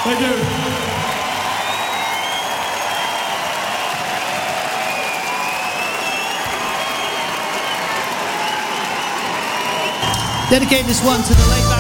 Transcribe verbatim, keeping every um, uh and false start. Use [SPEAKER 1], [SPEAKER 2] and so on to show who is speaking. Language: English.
[SPEAKER 1] Thank you.
[SPEAKER 2] Dedicate this one to the late